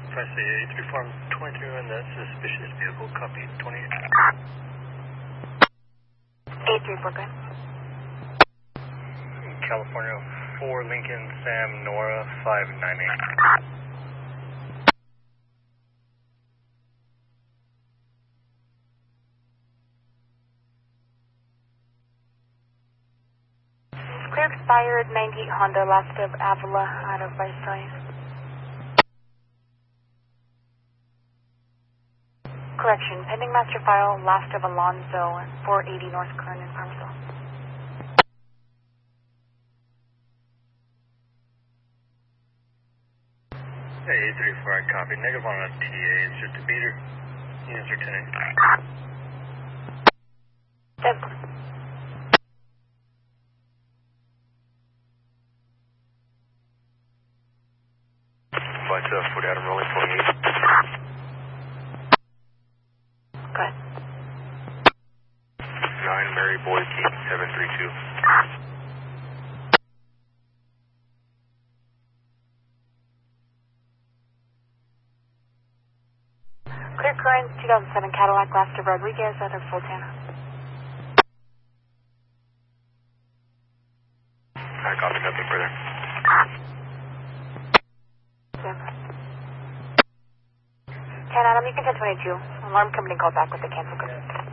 Press the 834 22 and that suspicious vehicle, copy 28. 834, good. California 4 Lincoln Sam Nora 598. Clear expired 98 Honda, last of Avila out of Vice Drive. Correction, pending master file, last of Alonzo, 480 North Kern in Palmersville. Hey, 834, I copy. Negative on a TA, it's just a beater. Units are 10. Yep. Flight 40 Adam rolling 28. Good. 9 Mary Boy King 732. Clear current 2007 Cadillac, last of Rodriguez out of Sultana. I copy, nothing further. Yep. 10 Adam, you can 1022. Alarm company called back with the cancel code.